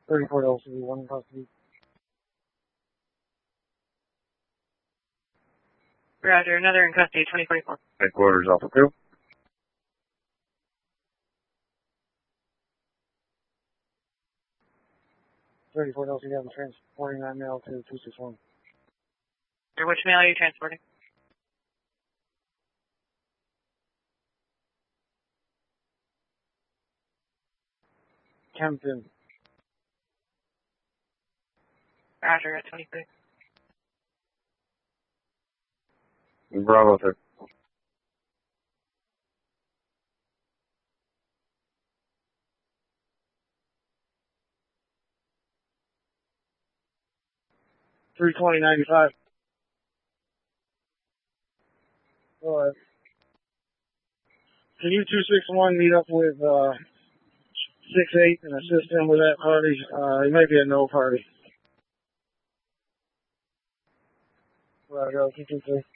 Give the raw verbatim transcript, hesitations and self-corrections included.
thirty-four L C D, one in custody. Roger, another in custody, twenty forty-four. Headquarters, Alpha two. thirty-four L C D, I'm transporting that mail to two six one. Which mail are you transporting? Kempton. Roger, at twenty-three. Bravo six. three twenty ninety-five. Go ahead. Can you two six one meet up with uh, six eight and assist him with that party? Uh, it might be a no party. Right, go, two two three.